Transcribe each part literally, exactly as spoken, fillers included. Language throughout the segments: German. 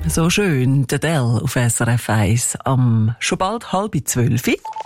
so schön, der Dell auf S R F eins am schon bald halb zwölf.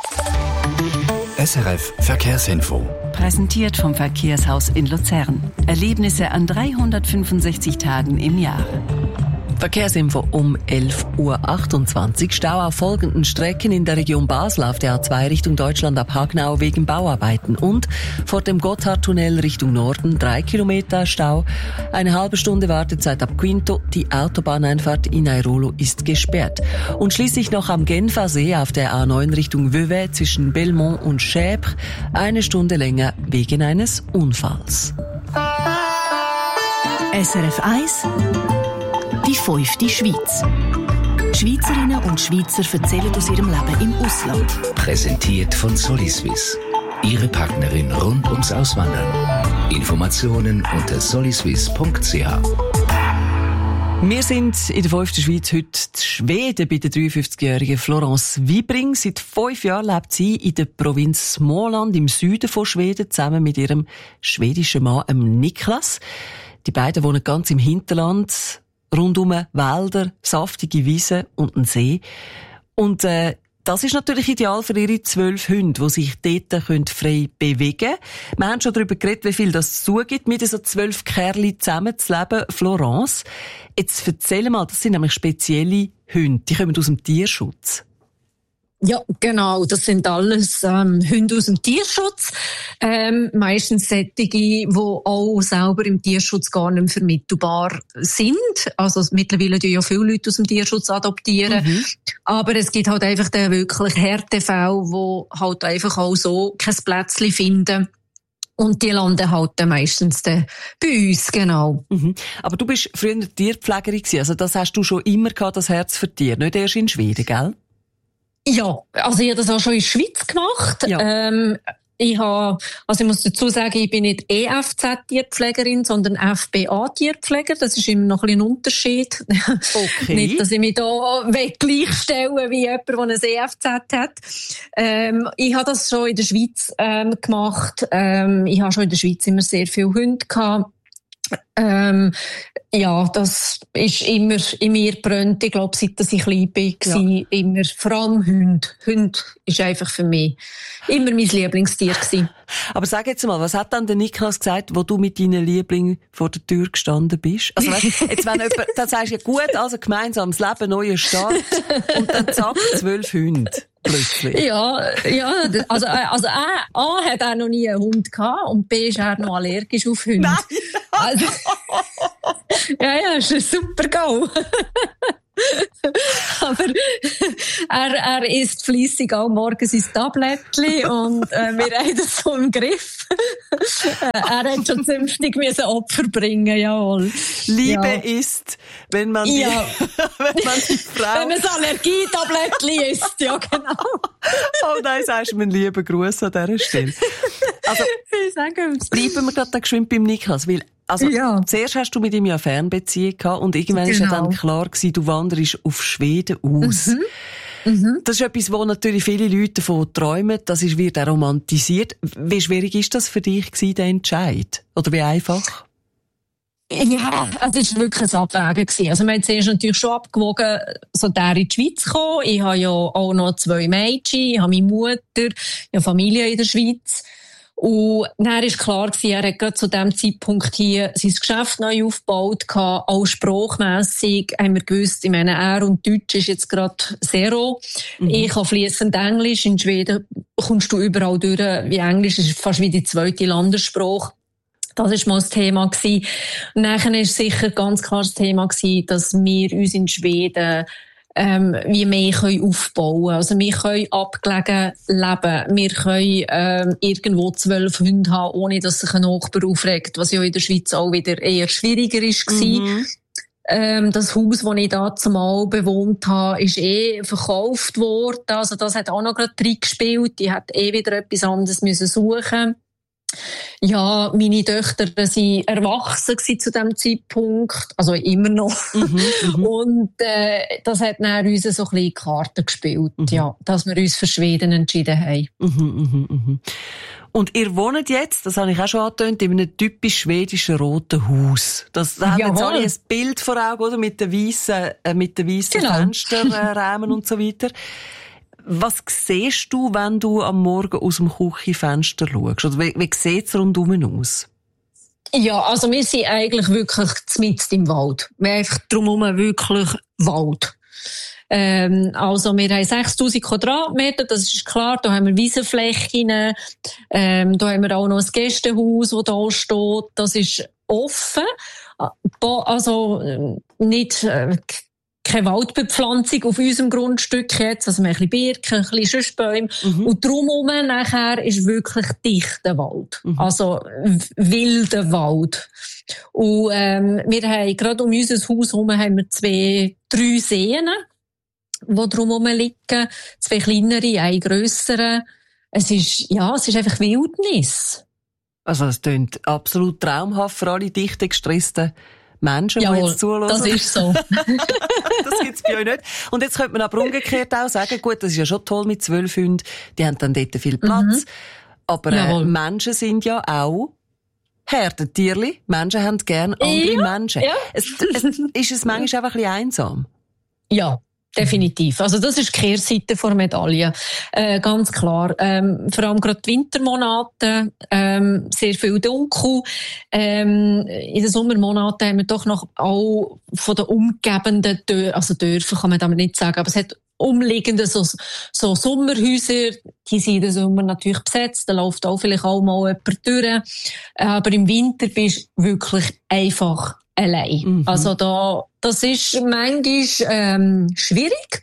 S R F Verkehrsinfo. Präsentiert vom Verkehrshaus in Luzern. Erlebnisse an dreihundertfünfundsechzig Tagen im Jahr. Verkehrsinfo um elf Uhr achtundzwanzig. Stau auf folgenden Strecken in der Region Basel auf der A zwei Richtung Deutschland ab Hagnau wegen Bauarbeiten und vor dem Gotthardtunnel Richtung Norden drei Kilometer Stau. Eine halbe Stunde Wartezeit ab Quinto. Die Autobahneinfahrt in Airolo ist gesperrt. Und schließlich noch am Genfersee auf der A neun Richtung Vevey zwischen Belmont und Chèvres eine Stunde länger wegen eines Unfalls. S R F eins Die fünfte Schweiz. Schweizerinnen und Schweizer erzählen aus ihrem Leben im Ausland. Präsentiert von Soliswiss. Ihre Partnerin rund ums Auswandern. Informationen unter soliswiss punkt c h. Wir sind in der fünften Schweiz heute in Schweden bei der dreiundfünfzigjährigen Florence Wibring. Seit fünf Jahren lebt sie in der Provinz Småland im Süden von Schweden zusammen mit ihrem schwedischen Mann ähm Niklas. Die beiden wohnen ganz im Hinterland. Rundum Wälder, saftige Wiesen und ein See. Und äh, das ist natürlich ideal für ihre zwölf Hunde, die sich dort frei bewegen können. Wir haben schon darüber geredet, wie viel das zugibt, mit so zwölf Kerli zusammenzuleben. Florence, jetzt erzähl mal, das sind nämlich spezielle Hunde, die kommen aus dem Tierschutz. Ja, genau. Das sind alles ähm, Hunde aus dem Tierschutz. Ähm, meistens solche, die auch selber im Tierschutz gar nicht mehr vermittelbar sind. Also mittlerweile tun ja viele Leute aus dem Tierschutz adoptieren. Mhm. Aber es gibt halt einfach den wirklich Härtefälle, die halt einfach auch so kein Plätzchen finden. Und die landen halt dann meistens dann bei uns, genau. Mhm. Aber du bist früher Tierpflegerin gewesen. Also das hast du schon immer gehabt, das Herz für Tiere. Nicht erst in Schweden, gell? Ja, also ich habe das auch schon in der Schweiz gemacht. Ja. Ähm, ich habe, also ich muss dazu sagen, ich bin nicht E F Z-Tierpflegerin, sondern F B A-Tierpfleger. Das ist immer noch ein bisschen ein Unterschied. Okay. Nicht, dass ich mich da gleichstelle wie jemand, der ein E F Z hat. Ähm, ich habe das schon in der Schweiz ähm, gemacht. Ähm, ich habe schon in der Schweiz immer sehr viele Hunde gehabt. Ähm, ja, das ist immer in mir brennt. Ich glaube, seit ich klein bin, ja. immer, vor allem Hunde. Hunde ist einfach für mich immer mein Lieblingstier gewesen. Aber sag jetzt mal, was hat dann der Niklas gesagt, wo du mit deinen Lieblingen vor der Tür gestanden bist? Also weißt, jetzt wenn jemand, dann sagst du ja gut, also gemeinsames Leben, neuer Start und dann zack, zwölf Hunde. Plötzlich. Ja, ja, also, also A, A hat er noch nie einen Hund gehabt und B ist er noch allergisch auf Hunde. Nein! Also, ja, ja, ist ein super Go. Aber er, er isst fleissig auch morgens sein Tablettchen und äh, wir haben das so im Griff. Er hat schon zünftig müssen Opfer bringen, jawohl. Liebe ja. ist, wenn man die, ja. wenn man die Frau... Wenn man das Allergietablettchen isst, ja genau. Oh nein, sagst du mir einen lieben Gruß an dieser Stelle. Also, ich sage es. Bleiben wir gerade da geschwind beim Niklas, weil Also, ja. Zuerst hast du mit ihm ja eine Fernbeziehung gehabt und irgendwann genau. ist ja dann klar gewesen, du wanderst auf Schweden aus. Mhm. Mhm. Das ist etwas, wo natürlich viele Leute davon träumen, das ist, wird auch romantisiert. Wie schwierig ist das für dich gewesen, der Entscheid? Oder wie einfach? Ja, also es war wirklich ein Abwägen gewesen. Also, wir haben zuerst natürlich schon abgewogen, so der in die Schweiz zu kommen. Ich habe ja auch noch zwei Mädchen, ich habe meine Mutter, ich habe Familie in der Schweiz. Und dann war klar gewesen, er hat gerade zu diesem Zeitpunkt hier sein Geschäft neu aufgebaut gehabt, auch sprachmässig haben wir gewusst, ich meine, er und Deutsch ist jetzt gerade Zero. Mhm. Ich kann fließend Englisch, in Schweden kommst du überall durch, wie Englisch ist fast wie die zweite Landessprache. Das war mal das Thema gewesen. Und nachher war sicher ganz klar das Thema gewesen, dass wir uns in Schweden Ähm, wie mehr können aufbauen. Also wir können abgelegen leben. Wir können ähm, irgendwo zwölf Hunde haben, ohne dass sich ein Nachbar aufregt, was ja in der Schweiz auch wieder eher schwieriger ist. Mhm. Ähm, das Haus, das ich da zumal bewohnt habe, ist eh verkauft worden. Also das hat auch noch gerade reingespielt. Ich hätte eh wieder etwas anderes müssen suchen. Ja, meine Töchter waren erwachsen zu diesem Zeitpunkt, also immer noch. Mhm, und äh, das hat dann uns so ein bisschen Karten gespielt, mhm. ja, dass wir uns für Schweden entschieden haben. Mhm, mhm, mhm. Und ihr wohnt jetzt, das habe ich auch schon angetönt, in einem typisch schwedischen roten Haus. Das, da haben jetzt alle ein Bild vor Augen, oder? Mit den weissen, äh, mit den weissen genau. Fensterrahmen und so weiter. Was siehst du, wenn du am Morgen aus dem Küchenfenster schaust? Oder wie, wie sieht es rundum aus? Ja, also wir sind eigentlich wirklich mitten im Wald. Wir haben einfach drumherum wirklich Wald. Ähm, also wir haben sechstausend Quadratmeter, das ist klar, da haben wir Wiesenflächen, ähm, da haben wir auch noch ein Gästehaus, das da steht, das ist offen, also nicht äh, keine Waldbepflanzung auf unserem Grundstück jetzt, also wir haben ein bisschen Birken, ein bisschen Schüssbäume mhm. und drumherum nachher ist wirklich dichter Wald, mhm. also wilder Wald. Und ähm, wir haben gerade um unser Haus herum haben wir zwei, drei Seen, die drumherum liegen, zwei kleinere, ein grössere. Es ist, ja, es ist einfach Wildnis. Also, es klingt absolut traumhaft für alle dichten, gestressten Menschen, Jawohl, die jetzt zuhören. Das ist so. Das gibt's bei euch nicht. Und jetzt könnte man aber umgekehrt auch sagen, gut, das ist ja schon toll mit zwölf Hunden, die haben dann dort viel Platz. Mhm. Aber äh, Menschen sind ja auch Herdentierli. Menschen haben gerne andere ja, Menschen. Ja. Es, es, ist es manchmal einfach ein bisschen einsam? Ja. Definitiv. Also das ist die Kehrseite der Medaille. Äh, ganz klar. Ähm, vor allem gerade die Wintermonate, ähm, sehr viel dunkel. Ähm, in den Sommermonaten haben wir doch noch auch von den umgebenden Dörfern, also Dörfer kann man damit nicht sagen, aber es hat umliegende so, so Sommerhäuser, die sind in den Sommer natürlich besetzt, da läuft auch vielleicht auch mal jemand durch. Aber im Winter bist du wirklich einfach allein. Mhm. Also da, das ist manchmal ähm, schwierig.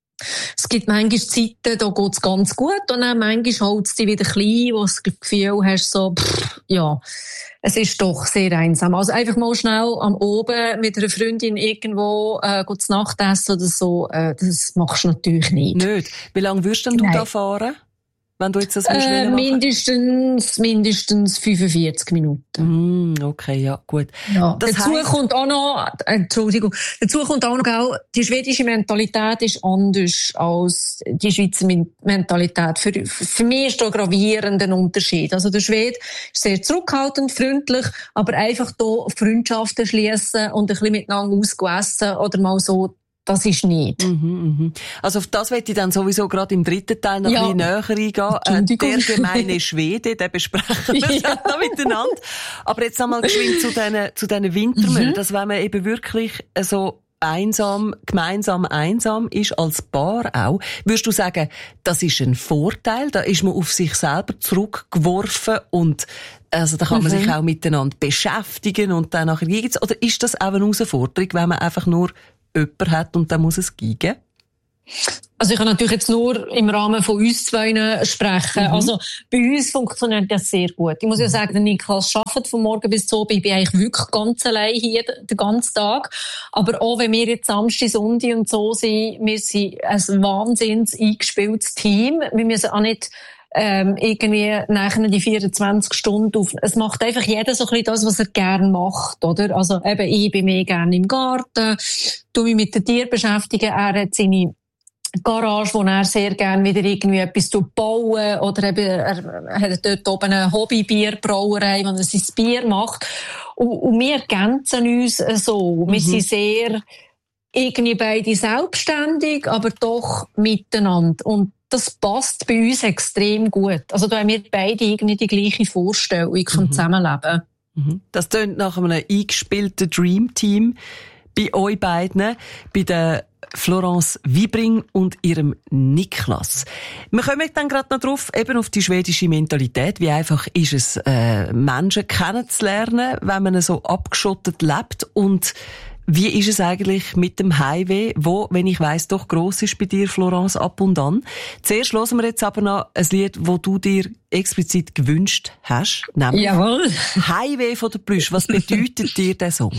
Es gibt manchmal Zeiten, da geht's ganz gut und dann manchmal hält es dich wieder klein, wo du das Gefühl hast, so, pff, ja, es ist doch sehr einsam. Also einfach mal schnell am Oben mit einer Freundin irgendwo äh, zu Nacht essen oder so, äh, das machst du natürlich nicht. Nicht? Wie lange würdest denn du Nein. da fahren? Wenn du jetzt das äh, mindestens, mindestens fünfundvierzig Minuten. Mm, okay, ja, gut. Ja. Das dazu heisst... kommt auch noch, Entschuldigung, dazu kommt auch noch, die schwedische Mentalität ist anders als die Schweizer Mentalität. Für, für mich ist da ein gravierender Unterschied. Also der Schwede ist sehr zurückhaltend, freundlich, aber einfach da Freundschaften schließen und ein bisschen miteinander ausgegessen oder mal so, das ist nicht. Mhm, mhm. Also auf das möchte ich dann sowieso gerade im dritten Teil noch ja. ein bisschen näher eingehen. Äh, der gemeine Schwede, den besprechen wir ja. dann noch miteinander. Aber jetzt einmal geschwind zu diesen, zu diesen Wintermüll, mhm. dass wenn man eben wirklich so einsam, gemeinsam einsam ist, als Paar auch, würdest du sagen, das ist ein Vorteil, da ist man auf sich selber zurückgeworfen und also da kann man mhm. sich auch miteinander beschäftigen und dann nachher gibt's, oder ist das auch eine Herausforderung, wenn man einfach nur jemand hat und dann muss es gehen? Also ich kann natürlich jetzt nur im Rahmen von uns zwei sprechen. Mhm. Also bei uns funktioniert das sehr gut. Ich muss ja sagen, der Niklas arbeitet von morgen bis zu Abend. Ich bin eigentlich wirklich ganz allein hier den ganzen Tag. Aber auch wenn wir jetzt Samstag, Sonntag und so sind, wir sind ein wahnsinns eingespieltes Team. Wir müssen auch nicht ähm, irgendwie nachher die vierundzwanzig Stunden auf. Es macht einfach jeder so ein bisschen das, was er gerne macht, oder? Also eben, ich bin mehr gerne im Garten, tu mich mit den Tieren beschäftigen. Er hat seine Garage, wo er sehr gerne wieder irgendwie etwas bauen oder eben, er hat dort oben eine Hobbybierbrauerei, wo er sein Bier macht. Und, und wir ergänzen uns so. Wir mhm. sind sehr irgendwie beide selbstständig, aber doch miteinander. Und das passt bei uns extrem gut. Also da haben wir beide irgendwie die gleiche Vorstellung vom mhm. Zusammenleben. Mhm. Das klingt nach einem eingespielten Dream-Team bei euch beiden, bei der Florence Wibring und ihrem Niklas. Wir kommen dann gerade noch drauf, eben auf die schwedische Mentalität. Wie einfach ist es, äh, Menschen kennenzulernen, wenn man so abgeschottet lebt, und wie ist es eigentlich mit dem Heimweh, wo, wenn ich weiss, doch gross ist bei dir, Florence, ab und an. Zuerst hören wir jetzt aber noch ein Lied, das du dir explizit gewünscht hast. Nämlich Jawohl. Heimweh von der Plüsch. Was bedeutet dir der Song?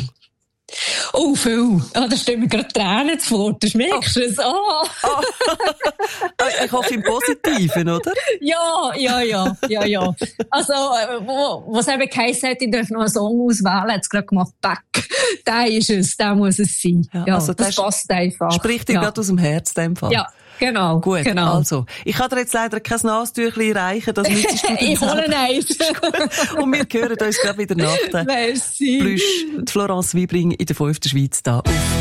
Oh, viel. Ah, da stehen mir gerade Tränen vor. Das merkst du es. Oh. Oh. Ich hoffe im Positiven, oder? Ja, ja, ja, ja, ja. Also, wo, was eben geheißen hat, ich darf noch einen Song auswählen, hat es gerade gemacht, Back. Der ist es, der muss es sein. Ja, ja, also das, das passt einfach. Spricht dir ja. gerade aus dem Herz, in dem Fall. Ja. Genau. Gut, genau. also. Ich kann dir jetzt leider kein Nasentüchlein reichen, das müsstest du Ich hole eins. Und wir hören uns gerade wieder nach. Merci. Plüsch, die Florence Wiebring in der fünften Schweiz da auf